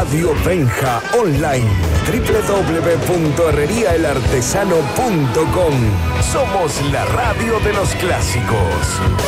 Radio Benja online. www.herreriaelartesano.com. Somos la radio de los clásicos.